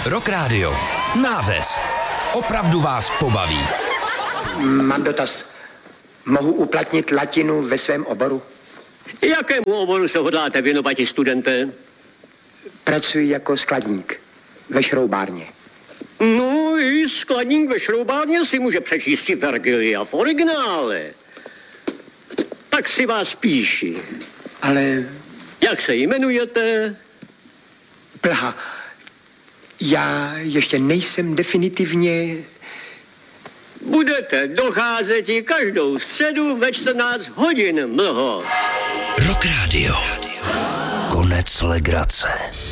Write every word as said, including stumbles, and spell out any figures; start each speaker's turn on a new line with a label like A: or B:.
A: Rock Radio. Nářez. Opravdu vás pobaví.
B: Mám dotaz. Mohu uplatnit latinu ve svém oboru?
C: Jakému oboru se hodláte věnovat, studente?
B: Pracuji jako skladník ve šroubárně.
C: No, i skladník ve šroubárně si může přečíst i Vergilia v originále. Tak si vás píši.
B: Ale...
C: Jak se jmenujete?
B: Plha. Já ještě nejsem definitivně...
C: Budete docházet i každou středu ve čtrnáct hodin, mlho.
A: Rock Radio. Konec legrace.